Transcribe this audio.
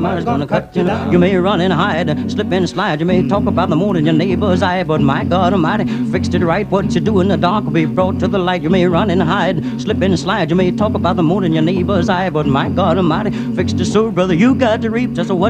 Somebody's gonna cut you. You may run and hide, slip and slide. You may talk about the moon in your neighbor's eye, but my God Almighty, fixed it right. What you do in the dark will be brought to the light. You may run and hide, slip and slide. You may talk about the moon in your neighbor's eye, but my God Almighty, fixed it so, brother. You got to reap just what